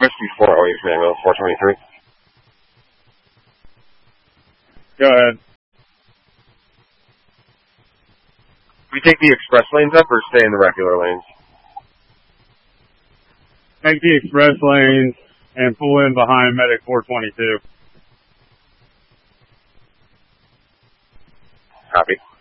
Whiskey 408 Manual 423. Go ahead. We take the express lanes up or stay in the regular lanes? Take the express lanes and pull in behind Medic 422. Copy.